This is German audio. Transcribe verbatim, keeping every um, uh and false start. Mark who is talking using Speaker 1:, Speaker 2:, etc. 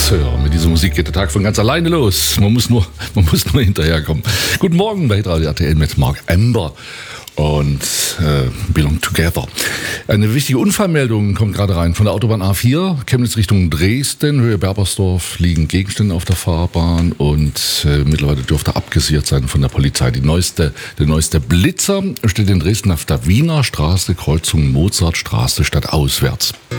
Speaker 1: Ja, mit dieser Musik geht der Tag von ganz alleine los. Man muss nur, man muss nur hinterherkommen. Guten Morgen bei Radio R T L mit Mark Ember und äh, Belong Together. Eine wichtige Unfallmeldung kommt gerade rein von der Autobahn A vier, Chemnitz Richtung Dresden, Höhe Berbersdorf, liegen Gegenstände auf der Fahrbahn und äh, mittlerweile dürfte abgesichert sein von der Polizei. Die neueste, der neueste Blitzer steht in Dresden auf der Wiener Straße, Kreuzung Mozartstraße stadtauswärts.